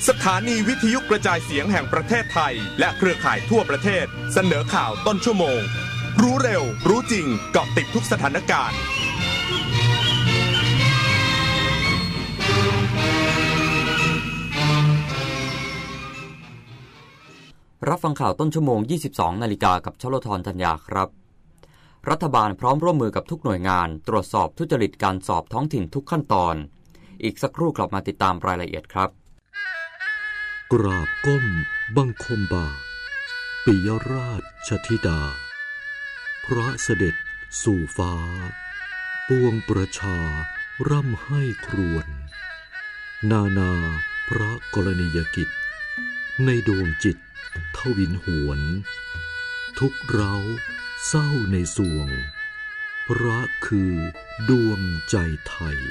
สถานีวิทยุกระจายเสียงแห่งประเทศไทยและเครือข่ายทั่วประเทศเสนอข่าวต้นชั่วโมงรู้เร็วรู้จริงเกาะติดทุกสถานการณ์รับฟังข่าวต้นชั่วโมง 22 นาฬิกากับชลธร ธัญญาครับรัฐบาลพร้อมร่วมมือกับทุกหน่วยงานตรวจสอบทุจริตการสอบท้องถิ่นทุกขั้นตอนอีกสักครู่กลับมาติดตามรายละเอียดครับกราบก้มบังคมบาทปิยราชธิดาพระเสด็จสู่ฟ้าปวงประชาร่ำให้ครวญนานาพระกรณียกิจในดวงจิตทวินหวนทุกเร้าเศร้าในสวงพระคือดวงใจไทย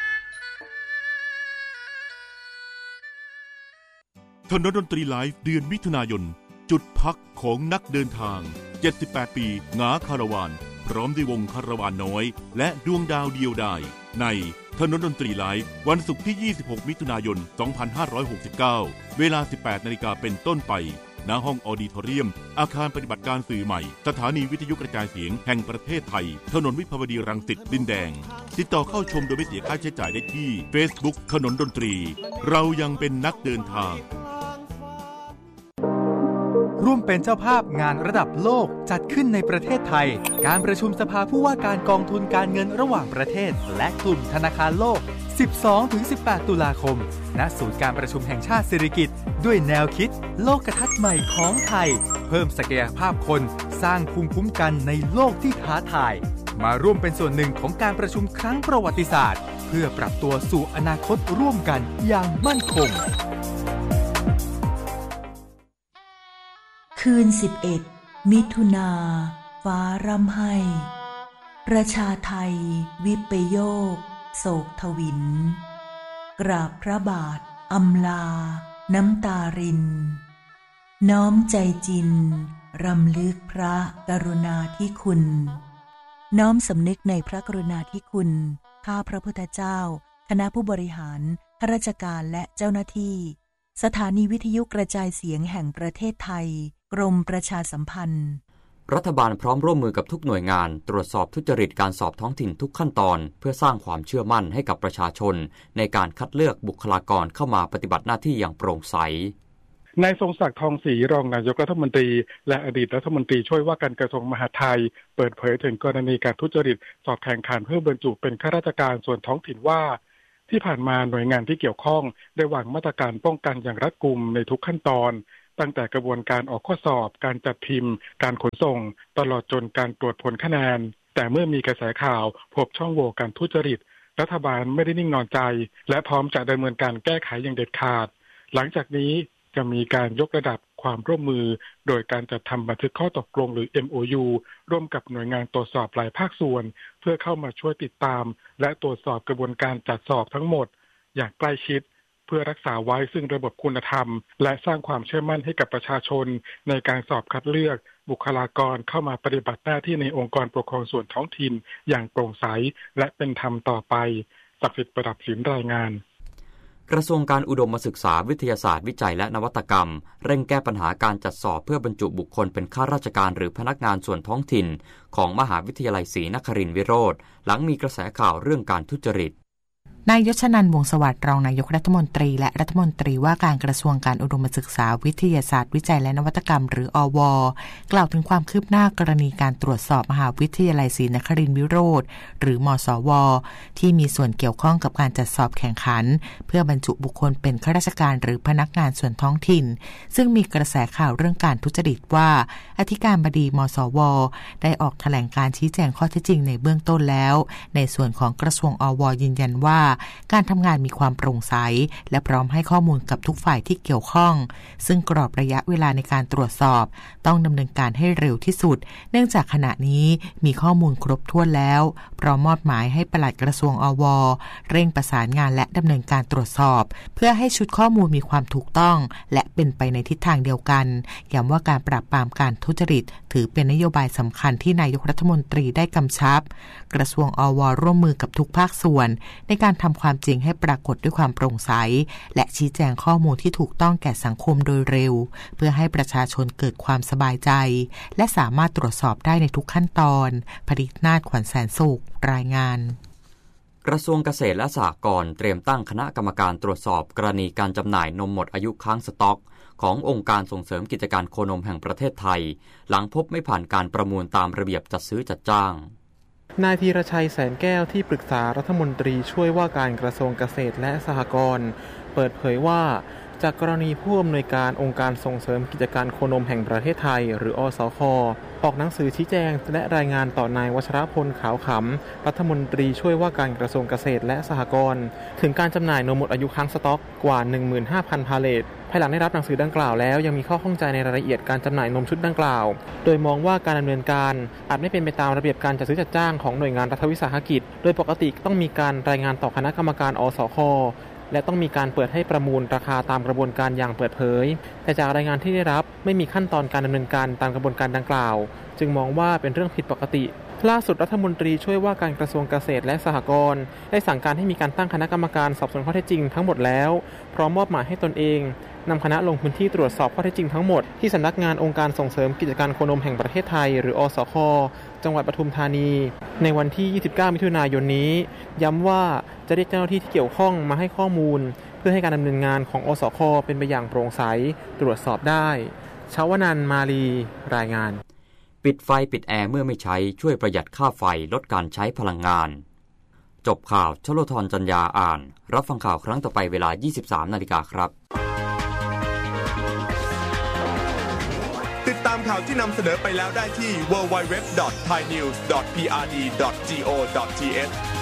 ถนนดนตรีไลฟ์เดือนมิถุนายนจุดพักของนักเดินทาง78ปีหงาคาราวานพร้อมด้วยวงคาราวานน้อยและดวงดาวเดียวดายในถนนดนตรีไลฟ์วันศุกร์ที่26มิถุนายน2569เวลา 18 นาฬิกาเป็นต้นไปณห้องออดิทอเรียมอาคารปฏิบัติการสื่อใหม่สถานีวิทยุกระจายเสียงแห่งประเทศไทยถนนวิภาวดีรังสิตดินแดงติดต่อเข้าชมโดยไม่เสียค่าใช้จ่ายได้ที่ Facebook ถนนดนตรีเรายังเป็นนักเดินทางร่วมเป็นเจ้าภาพงานระดับโลกจัดขึ้นในประเทศไทยการประชุมสภาผู้ว่าการกองทุนการเงินระหว่างประเทศและกลุ่มธนาคารโลก 12-18 ตุลาคมณศูนย์การประชุมแห่งชาติสิริกิติ์ด้วยแนวคิดโลกทัศน์ใหม่ของไทยเพิ่มศักยภาพคนสร้างภูมิคุ้มกันในโลกที่ท้าทายมาร่วมเป็นส่วนหนึ่งของการประชุมครั้งประวัติศาสตร์เพื่อปรับตัวสู่อนาคตร่วมกันอย่างมั่นคงคืน11มิถุนาฟ้าร่ำไห้ประชาไทยวิปโยคโศกทวินกราบพระบาทอำลาน้ำตารินน้อมใจจินรำลึกพระกรุณาธิคุณน้อมสำนึกในพระกรุณาธิคุณข้าพระพุทธเจ้าคณะผู้บริหารข้าราชการและเจ้าหน้าที่สถานีวิทยุกระจายเสียงแห่งประเทศไทยกรมประชาสัมพันธ์รัฐบาลพร้อมร่วมมือกับทุกหน่วยงานตรวจสอบทุจริตการสอบท้องถิ่นทุกขั้นตอนเพื่อสร้างความเชื่อมั่นให้กับประชาชนในการคัดเลือกบุคลากรเข้ามาปฏิบัติหน้าที่อย่างโปร่งใสนายทรงศักดิ์ทองศรีรองนายกรัฐมนตรีและอดีตรัฐมนตรีช่วยว่าการกระทรวงมหาดไทยเปิดเผยถึงกรณีการทุจริตสอบแข่งขันเพื่อบรรจุเป็นข้าราชการส่วนท้องถิ่นว่าที่ผ่านมาหน่วยงานที่เกี่ยวข้องได้วางมาตรการป้องกันอย่างรัดกุมในทุกขั้นตอนตั้งแต่กระบวนการออกข้อสอบการจัดพิมพ์การขนส่งตลอดจนการตรวจผลคะแนนแต่เมื่อมีกระแสข่าวพบช่องโหว่การทุจริตรัฐบาลไม่ได้นิ่งนอนใจและพร้อมจะดำเนินการแก้ไขอย่างเด็ดขาดหลังจากนี้จะมีการยกระดับความร่วมมือโดยการจัดทำบันทึกข้อตกลงหรือ MOU ร่วมกับหน่วยงานตรวจสอบหลายภาคส่วนเพื่อเข้ามาช่วยติดตามและตรวจสอบกระบวนการจัดสอบทั้งหมดอย่างใกล้ชิดเพื่อรักษาไว้ซึ่งระบบคุณธรรมและสร้างความเชื่อมั่นให้กับประชาชนในการสอบคัดเลือกบุคลากรเข้ามาปฏิบัติหน้าที่ในองค์กรปกครองส่วนท้องถิ่นอย่างโปร่งใสและเป็นธรรมต่อไปศักดิ์สิทธิ์ประดับศิลป์รายงานกระทรวงการอุดมศึกษาวิทยาศาสตร์วิจัยและนวัตกรรมเร่งแก้ปัญหาการจัดสอบเพื่อบรรจุบุคคลเป็นข้าราชการหรือพนักงานส่วนท้องถิ่นของมหาวิทยาลัยศรีนครินทร์วิโรธหลังมีกระแสข่าวเรื่องการทุจริตนายยศนันท์ วงศ์สวัสดิ์รองนายกรัฐมนตรีและรัฐมนตรีว่าการกระทรวงการอุดมศึกษาวิทยาศาสตร์วิจัยและนวัตกรรมหรืออว.กล่าวถึงความคืบหน้ากรณีการตรวจสอบมหาวิทยาลัยศรีนครินทร์วิโรธหรือมศว.ที่มีส่วนเกี่ยวข้องกับการจัดสอบแข่งขันเพื่อบรรจุบุคคลเป็นข้าราชการหรือพนักงานส่วนท้องถิ่นซึ่งมีกระแสข่าวเรื่องการทุจริตว่าอธิการบดีมศว.ได้ออกแถลงการชี้แจงข้อเท็จจริงในเบื้องต้นแล้วในส่วนของกระทรวงอว.ยืนยันว่าการทำงานมีความโปร่งใสและพร้อมให้ข้อมูลกับทุกฝ่ายที่เกี่ยวข้องซึ่งกรอบระยะเวลาในการตรวจสอบต้องดำเนินการให้เร็วที่สุดเนื่องจากขณะนี้มีข้อมูลครบถ้วนแล้วพร้อมมอบหมายให้ปลัดกระทรวงอว.เร่งประสานงานและดำเนินการตรวจสอบเพื่อให้ชุดข้อมูลมีความถูกต้องและเป็นไปในทิศทางเดียวกันย้ำว่าการปราบปรามการทุจริตถือเป็นนโยบายสำคัญที่นายกรัฐมนตรีได้กำชับกระทรวงอว.ร่วมมือกับทุกภาคส่วนในการทำความจริงให้ปรากฏด้วยความโปร่งใสและชี้แจงข้อมูลที่ถูกต้องแก่สังคมโดยเร็วเพื่อให้ประชาชนเกิดความสบายใจและสามารถตรวจสอบได้ในทุกขั้นตอนผลิตนาถ ขวัญแสนสุขรายงานกระทรวงเกษตรและสหกรณ์เตรียมตั้งคณะกรรมการตรวจสอบกรณีการจำหน่ายนมหมดอายุค้างสต็อกขององค์การส่งเสริมกิจการโคนมแห่งประเทศไทยหลังพบไม่ผ่านการประมูลตามระเบียบจัดซื้อจัดจ้างนายธีรชัยแสนแก้วที่ปรึกษารัฐมนตรีช่วยว่าการกระทรวงเกษตรและสหกรณ์เปิดเผยว่าจากกรณีผู้อำนวยการองค์การส่งเสริมกิจการโคนมแห่งประเทศไทยหรืออสค.ออกหนังสือชี้แจงและรายงานต่อนายวัชรพลขาวขำรัฐมนตรีช่วยว่าการกระทรวงเกษตรและสหกรณ์ถึงการจำหน่ายนมหมดอายุค้างสต็อกกว่า 15,000 พาเลทภายหลังได้รับหนังสือดังกล่าวแล้วยังมีข้อข้องใจในรายละเอียดการจำหน่ายนมชุดดังกล่าวโดยมองว่าการดำเนินการอาจไม่เป็นไปตามระเบียบการจัดซื้อจัดจ้างของหน่วยงานรัฐวิสาหกิจโดยปกติต้องมีการรายงานต่อคณะกรรมการอสค.และต้องมีการเปิดให้ประมูลราคาตามกระบวนการอย่างเปิดเผยแต่จากรายงานที่ได้รับไม่มีขั้นตอนการดำเนินการตามกระบวนการดังกล่าวจึงมองว่าเป็นเรื่องผิดปกติล่าสุดรัฐมนตรีช่วยว่าการกระทรวงเกษตรและสหกรณ์ได้สั่งการให้มีการตั้งคณะกรรมการสอบสวนข้อเท็จจริงทั้งหมดแล้วพร้อมมอบหมายให้ตนเองนำคณะลงพื้นที่ตรวจสอบข้อเท็จจริงทั้งหมดที่สำนักงานองค์การส่งเสริมกิจการโคนมแห่งประเทศไทยหรืออสค.จังหวัดปทุมธานีในวันที่ 29 มิถุนายนนี้ย้ำว่าจะเรียกเจ้าหน้าที่ที่เกี่ยวข้องมาให้ข้อมูลเพื่อให้การดำเนินงานของอสค.เป็นไปอย่างโปร่งใสตรวจสอบได้ชวนันท์มาลีรายงานปิดไฟปิดแอร์เมื่อไม่ใช้ช่วยประหยัดค่าไฟลดการใช้พลังงานจบข่าวชโลธรจันยาอ่านรับฟังข่าวครั้งต่อไปเวลา 23:00 น.ครับติดตามข่าวที่นำเสนอไปแล้วได้ที่ www.thainews.prd.go.th